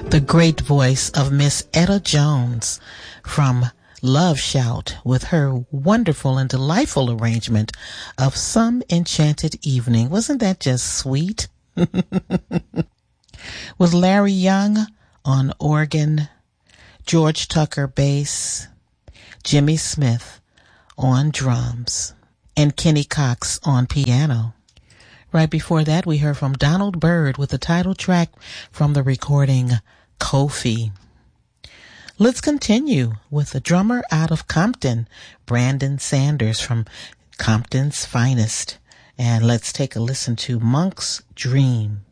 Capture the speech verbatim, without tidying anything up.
the great voice of Miss Etta Jones from Love Shout with her wonderful and delightful arrangement of Some Enchanted Evening. Wasn't that just sweet? With Larry Young on organ, George Tucker bass, Jimmy Smith on drums, and Kenny Cox on piano. Right before that, we heard from Donald Byrd with the title track from the recording Kofi. Let's continue with the drummer out of Compton, Brandon Sanders from Compton's Finest. And let's take a listen to Monk's Dream.